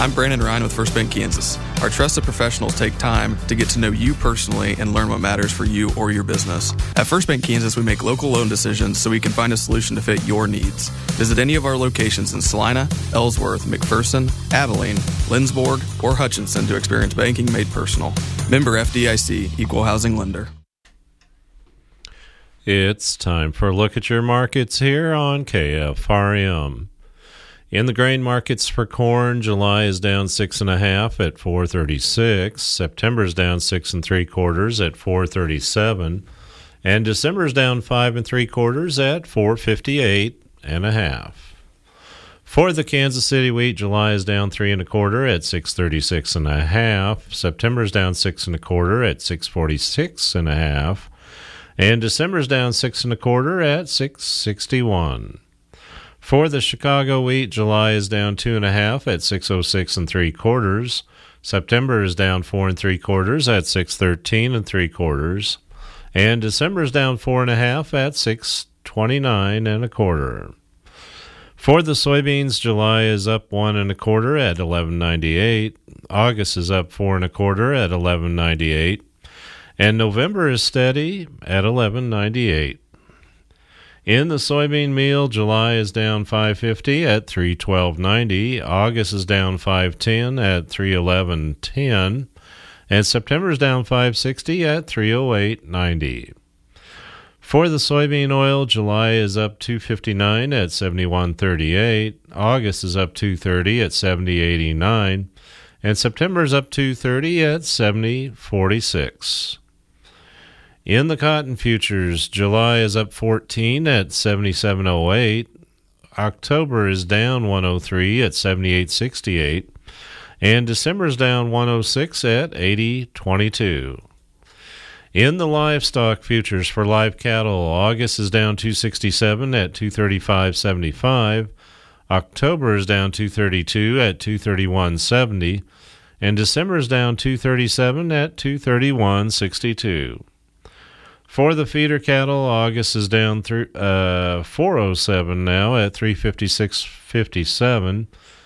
I'm Brandon Ryan with First Bank Kansas. Our trusted professionals take time to get to know you personally and learn what matters for you or your business. At First Bank Kansas, we make local loan decisions so we can find a solution to fit your needs. Visit any of our locations in Salina, Ellsworth, McPherson, Abilene, Lindsborg, or Hutchinson to experience banking made personal. Member FDIC, Equal Housing Lender. It's time for a look at your markets here on KFRM. In the grain markets for corn, July is down 6.5 at 436. September is down 6 3/4 at 437, and December is down 5 3/4 at 458.5. For the Kansas City wheat, July is down 3 1/4 at 636.5. September is down 6 1/4 at 646.5, and December is down 6 1/4 at 661. For the Chicago wheat, July is down 2.5 at 606 3/4. September is down 4 3/4 at 613 3/4, and December is down 4.5 at 629 1/4. For the soybeans, July is up 1 1/4 at 11.98. August is up 4 1/4 at 11.98, and November is steady at 11.98. In the soybean meal, July is down 5.50 at 312.90. August is down 5.10 at 311.10, and September is down 5.60 at 308.90. For the soybean oil, July is up 2.59 at 71.38. August is up 2.30 at 70.89, and September is up 2.30 at 70.46. In the cotton futures, July is up 14 at 77.08. October is down 103 at 78.68, and December is down 106 at 80.22. In the livestock futures for live cattle, August is down 267 at 235.75. October is down 232 at 231.70, and December is down 237 at 231.62. For the feeder cattle, August is down 407 now at 356.57.